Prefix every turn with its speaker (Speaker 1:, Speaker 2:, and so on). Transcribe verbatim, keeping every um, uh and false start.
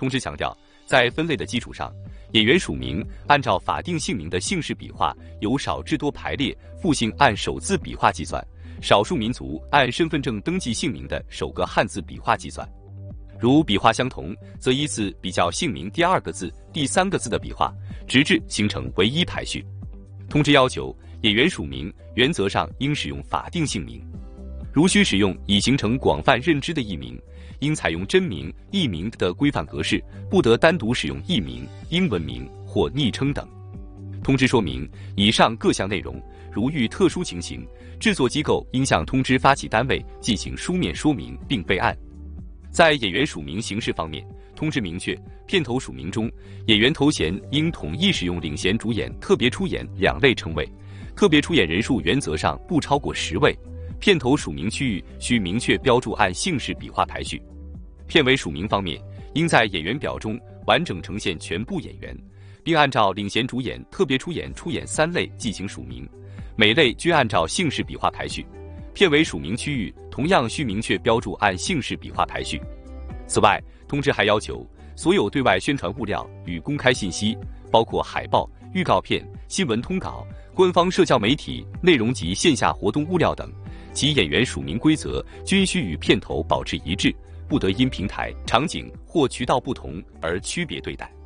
Speaker 1: 通知强调，在分类的基础上，演员署名按照法定姓名的姓氏笔画由少至多排列，复姓按首字笔画计算，少数民族按身份证登记姓名的首个汉字笔画计算。如笔画相同，则依次比较姓名第二个字、第三个字的笔画，直至形成唯一排序。通知要求，演员署名原则上应使用法定姓名，如需使用已形成广泛认知的艺名，应采用真名、艺名的规范格式，不得单独使用艺名、英文名或昵称等。通知说明以上各项内容，如遇特殊情形，制作机构应向通知发起单位进行书面说明并备案。在演员署名形式方面，通知明确，片头署名中，演员头衔应统一使用领衔主演、特别出演两类称谓，特别出演人数原则上不超过十位。片头署名区域需明确标注按姓氏笔画排序。片尾署名方面，应在演员表中完整呈现全部演员，并按照领衔主演、特别出演出演三类进行署名，每类均按照姓氏笔画排序。片尾署名区域同样需明确标注按姓氏笔画排序。此外，通知还要求，所有对外宣传物料与公开信息，包括海报、预告片、新闻通稿、官方社交媒体内容及线下活动物料等，其演员署名规则均需与片头保持一致，不得因平台、场景或渠道不同而区别对待。